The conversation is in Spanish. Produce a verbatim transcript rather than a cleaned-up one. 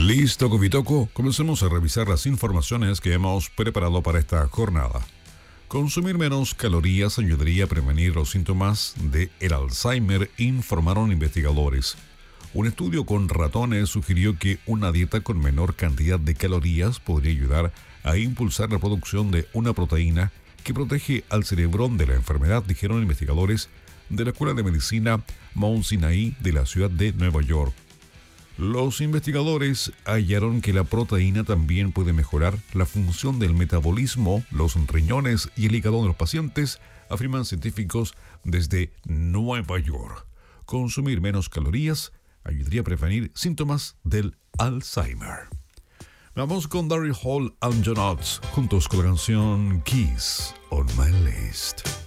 Listo, Covitoco, comencemos a revisar las informaciones que hemos preparado para esta jornada. Consumir menos calorías ayudaría a prevenir los síntomas de el Alzheimer, informaron investigadores. Un estudio con ratones sugirió que una dieta con menor cantidad de calorías podría ayudar a impulsar la producción de una proteína que protege al cerebro de la enfermedad, dijeron investigadores de la Escuela de Medicina Mount Sinai de la ciudad de Nueva York. Los investigadores hallaron que la proteína también puede mejorar la función del metabolismo, los riñones y el hígado de los pacientes, afirman científicos desde Nueva York. Consumir menos calorías ayudaría a prevenir síntomas del Alzheimer. Vamos con Daryl Hall and John Oates, juntos con la canción Kiss on My List.